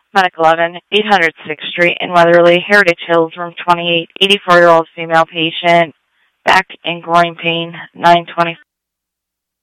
Medic 11, 800 6th Street in Weatherly, Heritage Hills, room 28, 84-year-old female patient, back and groin pain, 9:20.